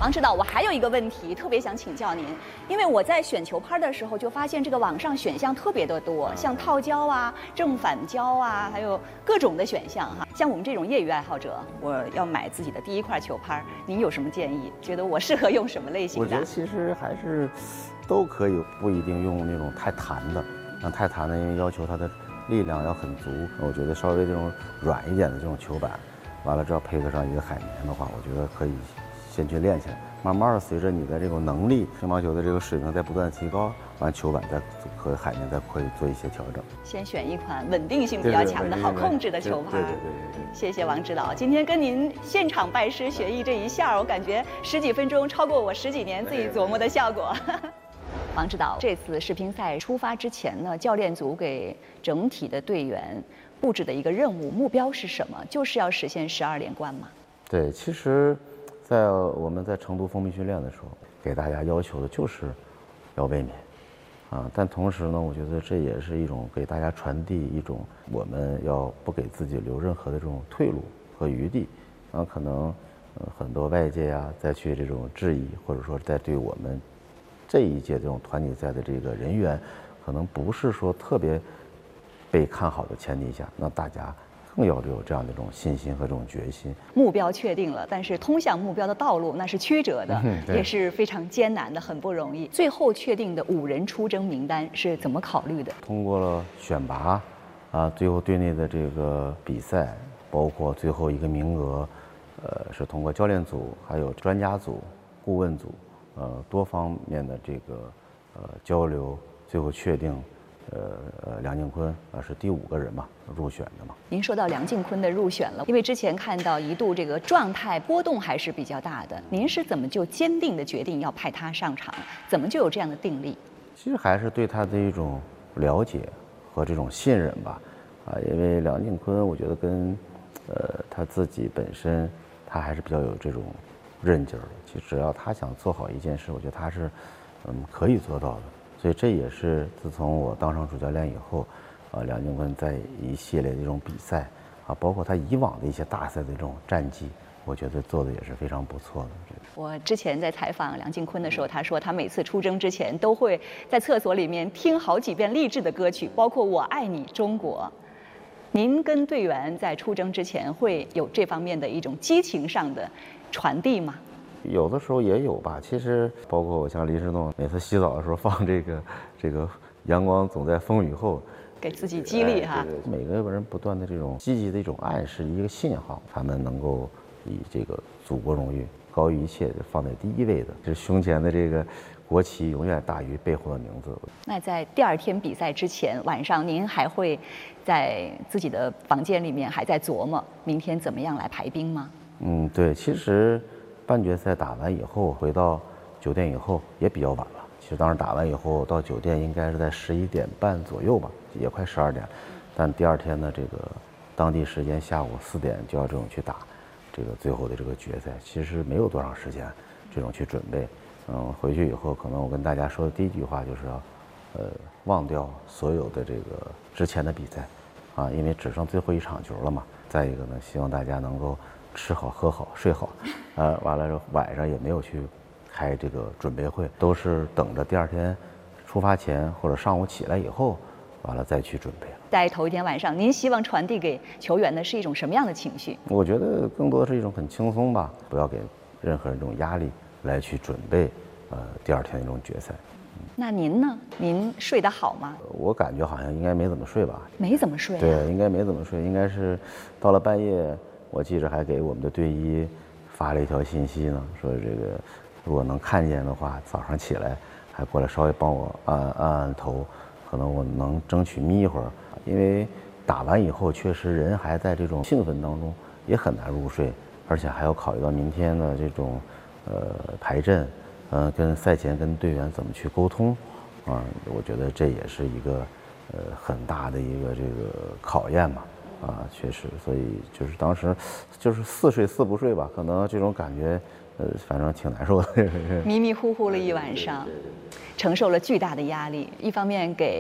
王指导，我还有一个问题特别想请教您，因为我在选球拍的时候就发现这个网上选项特别的多，像套胶啊、正反胶啊，还有各种的选项哈。像我们这种业余爱好者，我要买自己的第一块球拍，您有什么建议？觉得我适合用什么类型的？ 我觉得其实还是都可以，不一定用那种太弹的。太弹的，因为要求它的力量要很足。我觉得稍微这种软一点的这种球板，完了只要配合上一个海绵的话，我觉得可以先去练起来。慢慢的，随着你的这种能力，乒乓球的这个水平在不断提高，完球板再和海绵再可以做一些调整。 先选一款稳定性比较强的、好控制的球拍。 对。 谢谢王指导，今天跟您现场拜师学艺这一下，我感觉10几分钟超过我10几年自己琢磨的效果。王指导，这次世乒赛出发之前呢，教练组给整体的队员布置的一个任务目标是什么？就是要实现12连冠吗？ 对，其实，我们在成都封闭训练的时候，给大家要求的就是要卫冕，但同时呢，我觉得这也是一种给大家传递一种我们要不给自己留任何的这种退路和余地，可能很多外界再去这种质疑，或者说在对我们这一届这种团体赛的这个人员，可能不是说特别被看好的前提下，那大家更要有这样的一种信心和这种决心。 目标确定了，但是通向目标的道路那是曲折的，也是非常艰难的，很不容易。最后确定的5人出征名单是怎么考虑的？ 通过了选拔，最后队内的这个比赛，包括最后一个名额，是通过教练组、还有专家组、顾问组。多方面的这个交流，最后确定，梁靖昆是第5个人嘛入选的嘛。 您说到梁靖昆的入选了，因为之前看到一度这个状态波动还是比较大的，您是怎么就坚定的决定要派他上场？怎么就有这样的定力？ 其实还是对他的一种了解和这种信任吧，因为梁靖昆我觉得跟他自己本身他还是比较有这种韧劲儿的。其实只要他想做好一件事，我觉得他是可以做到的。所以这也是自从我当上主教练以后，梁靖昆在一系列的这种比赛包括他以往的一些大赛的这种战绩，我觉得做的也是非常不错的。 我之前在采访梁靖昆的时候，他说他每次出征之前都会在厕所里面听好几遍励志的歌曲，包括《我爱你中国》。您跟队员在出征之前会有这方面的一种激情上的传递吗？ 有的时候也有吧。其实包括我像林世栋，每次洗澡的时候放这个阳光总在风雨后， 给自己激励哈。 对，每个人不断的这种积极的一种暗示，一个信号，他们能够以这个祖国荣誉高于一切放在第一位的，就是胸前的这个国旗永远大于背后的名字。 那在第2天比赛之前晚上，您还会在自己的房间里面还在琢磨明天怎么样来排兵吗？ 对，其实半决赛打完以后回到酒店以后也比较晚了。其实当时打完以后到酒店应该是在11点半左右吧，也快12点。但第2天呢，这个当地时间下午4点就要这种去打这个最后的这个决赛，其实没有多长时间这种去准备。回去以后可能我跟大家说的第一句话就是要忘掉所有的这个之前的比赛因为只剩最后一场球了嘛。再一个呢，希望大家能够吃好喝好睡好，完了晚上也没有去开这个准备会，都是等着第2天出发前或者上午起来以后，完了再去准备了。 在头一天晚上，您希望传递给球员的是一种什么样的情绪？ 我觉得更多的是一种很轻松吧，不要给任何人这种压力来去准备第2天的这种决赛。 那您呢？您睡得好吗？ 我感觉好像应该没怎么睡吧。 没怎么睡对，应该没怎么睡，应该是到了半夜，我记着还给我们的队医发了一条信息呢，说这个如果能看见的话，早上起来还过来稍微帮我按头，可能我能争取眯一会儿。因为打完以后确实人还在这种兴奋当中，也很难入睡，而且还要考虑到明天的这种排阵，跟赛前跟队员怎么去沟通我觉得这也是一个很大的一个这个考验嘛确实，所以就是当时就是4睡4不睡吧，可能这种感觉反正挺难受的。 迷迷糊糊了一晚上，承受了巨大的压力。一方面给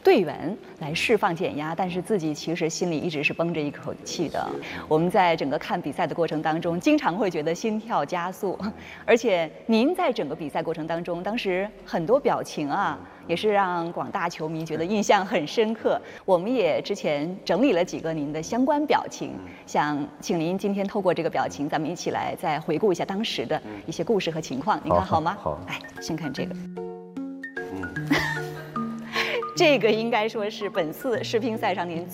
队员来释放减压，但是自己其实心里一直是绷着一口气的。我们在整个看比赛的过程当中，经常会觉得心跳加速，而且您在整个比赛过程当中，当时很多表情啊，也是让广大球迷觉得印象很深刻。我们也之前整理了几个您的相关表情，想请您今天透过这个表情，咱们一起来再回顾一下当时的一些故事和情况，您看好吗？ 好。 来，先看这个。这个应该说是本次世乒赛上您